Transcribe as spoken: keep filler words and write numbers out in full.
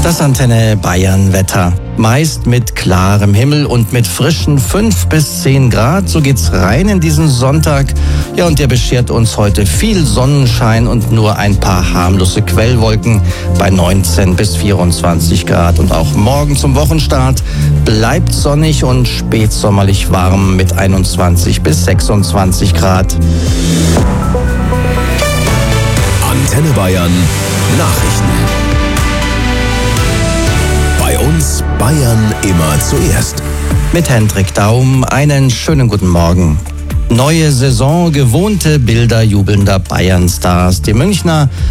Das Antenne Bayern Wetter. Meist mit klarem Himmel und mit frischen fünf bis zehn Grad. So geht's rein in diesen Sonntag. Ja, und der beschert uns heute viel Sonnenschein und nur ein paar harmlose Quellwolken bei neunzehn bis vierundzwanzig Grad. Und auch morgen zum Wochenstart bleibt sonnig und spätsommerlich warm mit einundzwanzig bis sechsundzwanzig Grad. Antenne Bayern Nachrichten. Bei uns Bayern immer zuerst. Mit Hendrik Daum einen schönen guten Morgen. Neue Saison, gewohnte Bilder jubelnder Bayern-Stars. Die Münchner